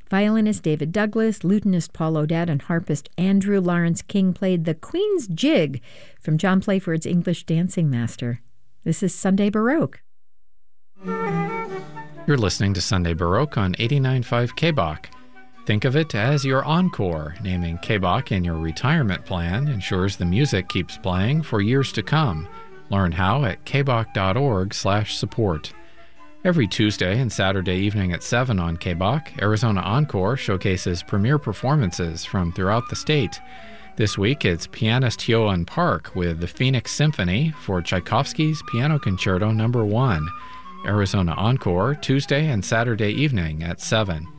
Violinist David Douglas, lutenist Paul O'Dette, and harpist Andrew Lawrence King played the Queen's Jig from John Playford's English Dancing Master. This is Sunday Baroque. You're listening to Sunday Baroque on 89.5 KBOC. Think of it as your encore. Naming KBOC in your retirement plan ensures the music keeps playing for years to come. Learn how at kboc.org/support. Every Tuesday and Saturday evening at 7 on KBOC, Arizona Encore showcases premier performances from throughout the state. This week, it's pianist Hyo-Eun Park with the Phoenix Symphony for Tchaikovsky's Piano Concerto No. 1. Arizona Encore, Tuesday and Saturday evening at 7.